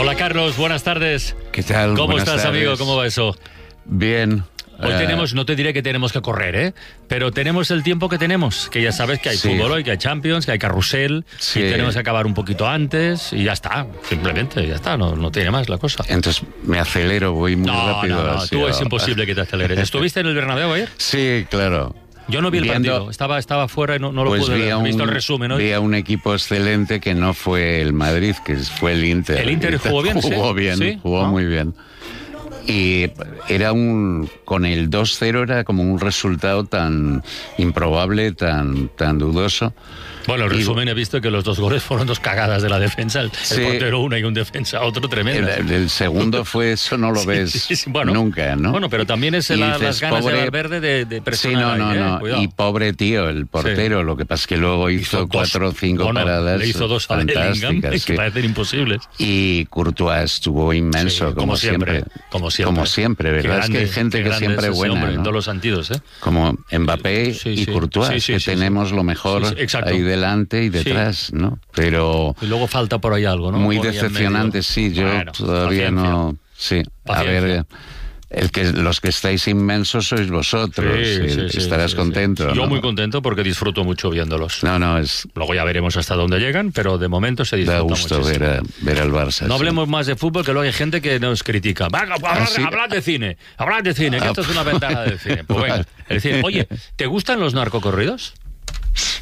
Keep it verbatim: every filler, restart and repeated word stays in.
Hola Carlos, buenas tardes. ¿Qué tal? ¿Cómo Buenas estás, tardes. amigo? ¿Cómo va eso? Bien. Hoy uh, tenemos, no te diré que tenemos que correr, ¿eh? Pero tenemos el tiempo que tenemos, que ya sabes que hay Sí. fútbol hoy, que hay Champions, que hay carrusel, Sí. y tenemos que acabar un poquito antes, y ya está, simplemente, ya está, no, no tiene más la cosa. Entonces me acelero, voy muy No, rápido. no, no, así, tú ¿no? es imposible que te aceleres. ¿Estuviste en el Bernabéu ayer? Sí, claro. Yo no vi el Viendo- partido, estaba, estaba fuera y no, no lo Pues pude vi ver. a He visto un, el resumen hoy. vi a un equipo excelente que no fue el Madrid, que fue el Inter. ¿El Inter jugó bien, sí? Jugó bien, ¿Sí? jugó Ah. muy bien. Y era un, con el dos cero era como un resultado tan improbable, tan, tan dudoso. Bueno, el Y- resumen he visto que los dos goles fueron dos cagadas de la defensa. El, Sí. el portero una y un defensa otro, tremendo. El, el segundo fue, eso no lo ves Sí, sí, bueno. nunca, ¿no? Bueno, pero también es Y la- dices, las ganas de pobre- Valverde de, de Sí, presionar no, no, ahí, ¿eh? no. Cuidado. Y pobre tío, el portero. Lo que pasa es que luego hizo, dos- cuatro o cinco bueno, paradas le hizo dos a Bellingham fantásticas. que sí. parecen imposibles. Y Courtois estuvo inmenso, Sí, como, siempre. Como siempre. Como siempre, ¿verdad? Qué es que hay grande, gente qué que grande siempre es es ese buena, hombre, en ¿no? todos los sentidos, ¿eh? Como Mbappé Sí, y sí. Courtois, Sí, sí, que sí, tenemos sí. lo mejor Sí, sí, exacto. ahí delante y detrás, ¿no? Pero Y luego falta por ahí algo, ¿no? muy Por ahí en decepcionante, medio. sí. Yo Bueno, todavía paciencia. no... Sí, Paciencia. a ver... El que, los que estáis inmensos sois vosotros. Sí, y sí, sí, estarás sí, contento, sí. Yo ¿no? muy contento porque disfruto mucho viéndolos. No, no, es... Luego ya veremos hasta dónde llegan, pero de momento se disfruta Da gusto muchísimo. ver, a- ver al Barça. No sí. hablemos más de fútbol, que luego hay gente que nos critica. Venga, pues hablad, ¿Ah, sí? hablad de cine, hablad de cine, que esto es una ventana de cine. Pues venga, el cine. Oye, ¿te gustan los narcocorridos?